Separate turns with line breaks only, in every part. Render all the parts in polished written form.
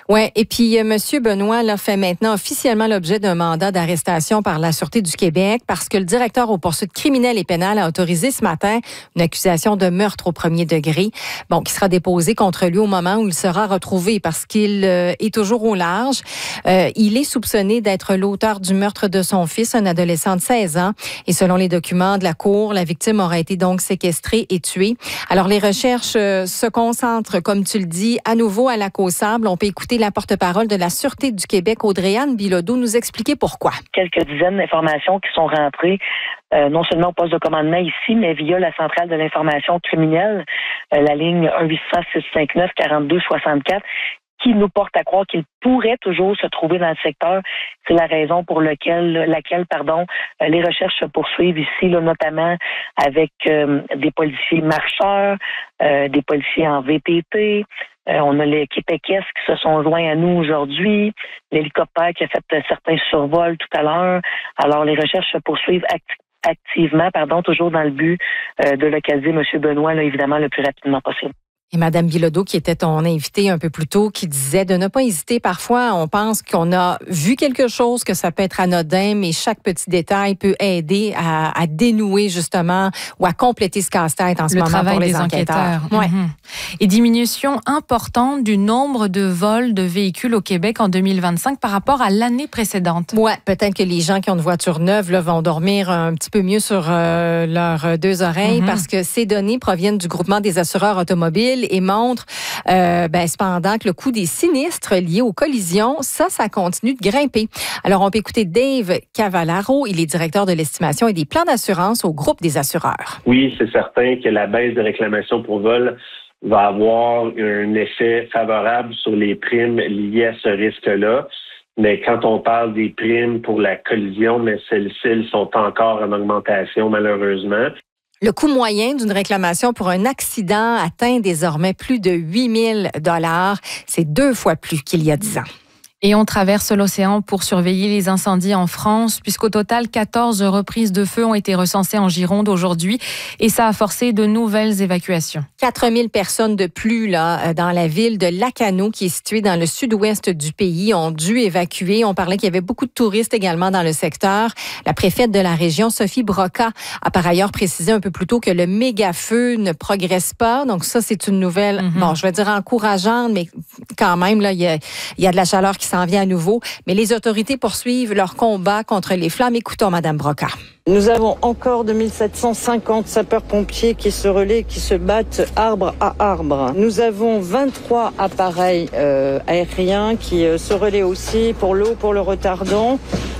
Oui, et puis M. Benoît là, fait maintenant officiellement l'objet d'un mandat d'arrestation par la Sûreté du Québec parce que le directeur aux poursuites criminelles et pénales a autorisé ce matin une accusation de meurtre au premier degré, qui sera déposée contre lui au moment où il sera retrouvé parce qu'il est toujours au large. Il est soupçonné d'être l'auteur du meurtre de son fils, un adolescent de 16 ans. Et selon les documents de la Cour, la victime aurait été donc séquestrée et tuée. Alors, les recherches se concentrent, comme tu le dis, à nouveau à Lac-aux-Sables. On peut écouter la porte-parole de la Sûreté du Québec, Audrey-Anne Bilodeau, nous expliquer pourquoi.
Quelques dizaines d'informations qui sont rentrées, non seulement au poste de commandement ici, mais via la centrale de l'information criminelle, la ligne 1-800-659-4264, qui nous porte à croire qu'il pourrait toujours se trouver dans le secteur. C'est la raison pour laquelle les recherches se poursuivent ici, là, notamment avec des policiers marcheurs, des policiers en VTT. On a les Québécois qui se sont joints à nous aujourd'hui, l'hélicoptère qui a fait certains survols tout à l'heure. Alors, les recherches se poursuivent activement, toujours dans le but de localiser M. Benoît, là, évidemment, le plus rapidement possible.
Et Mme Bilodeau, qui était ton invitée un peu plus tôt, qui disait de ne pas hésiter. Parfois, on pense qu'on a vu quelque chose, que ça peut être anodin, mais chaque petit détail peut aider à dénouer, justement, ou à compléter ce casse-tête en ce moment pour les enquêteurs.
Ouais. Mm-hmm. Et diminution importante du nombre de vols de véhicules au Québec en 2025 par rapport à l'année précédente.
Oui, peut-être que les gens qui ont une voiture neuve là, vont dormir un petit peu mieux sur leurs deux oreilles parce que ces données proviennent du groupement des assureurs automobiles et montre cependant que le coût des sinistres liés aux collisions, ça continue de grimper. Alors, on peut écouter Dave Cavallaro. Il est directeur de l'estimation et des plans d'assurance au groupe des assureurs.
Oui, c'est certain que la baisse de réclamation pour vol va avoir un effet favorable sur les primes liées à ce risque-là. Mais quand on parle des primes pour la collision, mais celles-ci sont encore en augmentation, malheureusement.
Le coût moyen d'une réclamation pour un accident atteint désormais plus de 8 000 $. C'est 2 fois plus qu'il y a 10 ans.
Et on traverse l'océan pour surveiller les incendies en France, puisqu'au total, 14 reprises de feu ont été recensées en Gironde aujourd'hui. Et ça a forcé de nouvelles évacuations.
4 000 personnes de plus là, dans la ville de Lacano, qui est située dans le sud-ouest du pays, ont dû évacuer. On parlait qu'il y avait beaucoup de touristes également dans le secteur. La préfète de la région, Sophie Broca, a par ailleurs précisé un peu plus tôt que le méga-feu ne progresse pas. Donc ça, c'est une nouvelle, je vais dire encourageante, mais quand même, là, il y a de la chaleur qui s'en vient à nouveau. Mais les autorités poursuivent leur combat contre les flammes. Écoutons Mme Broca.
Nous avons encore 2750 sapeurs-pompiers qui se relaient, qui se battent arbre à arbre. Nous avons 23 appareils aériens qui se relaient aussi pour l'eau, pour le retardant.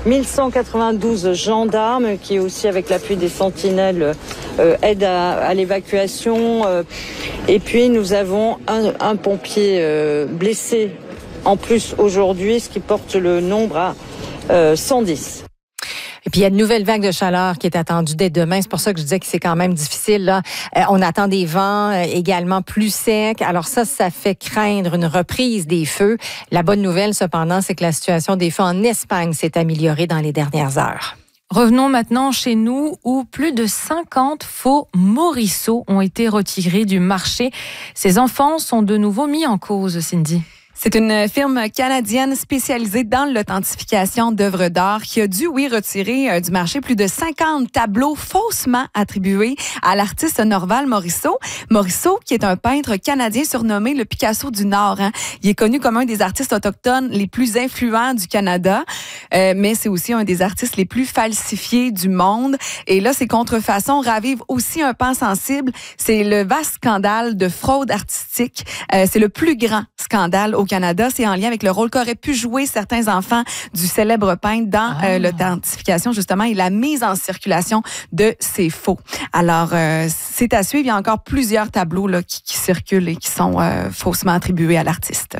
1192 gendarmes qui aussi, avec l'appui des sentinelles, aident à l'évacuation. Et puis nous avons un pompier blessé en plus aujourd'hui, ce qui porte le nombre à 110.
Et puis, il y a une nouvelle vague de chaleur qui est attendue dès demain. C'est pour ça que je disais que c'est quand même difficile, là. On attend des vents également plus secs. Alors ça fait craindre une reprise des feux. La bonne nouvelle, cependant, c'est que la situation des feux en Espagne s'est améliorée dans les dernières heures.
Revenons maintenant chez nous où plus de 50 faux Morisseau ont été retirés du marché. Ces enfants sont de nouveau mis en cause, Cindy.
C'est une firme canadienne spécialisée dans l'authentification d'œuvres d'art qui a dû, retirer du marché plus de 50 tableaux faussement attribués à l'artiste Norval Morisseau. Morisseau, qui est un peintre canadien surnommé le Picasso du Nord. Il est connu comme un des artistes autochtones les plus influents du Canada, mais c'est aussi un des artistes les plus falsifiés du monde. Et là, ces contrefaçons ravivent aussi un pan sensible. C'est le vaste scandale de fraude artistique. C'est le plus grand scandale au Canada. C'est en lien avec le rôle qu'auraient pu jouer certains enfants du célèbre peintre dans l'authentification, justement, et la mise en circulation de ces faux. Alors, c'est à suivre. Il y a encore plusieurs tableaux là, qui circulent et qui sont faussement attribués à l'artiste.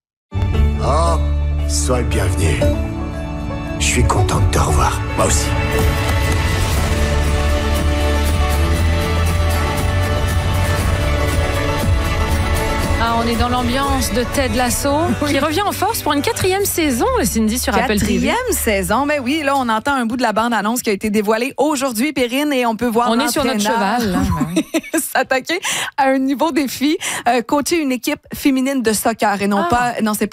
Oh, sois le bienvenu. Je suis content de te revoir. Moi aussi.
On est dans l'ambiance de Ted Lasso, qui revient en force pour une 4e saison, Cindy, sur Apple TV.
4e saison, mais oui, là, on entend un bout de la bande-annonce qui a été dévoilée aujourd'hui, Perrine, et on peut voir
on est sur notre cheval.
S'attaquer à un nouveau défi, coacher une équipe féminine de soccer, et non pas, non, c'est pas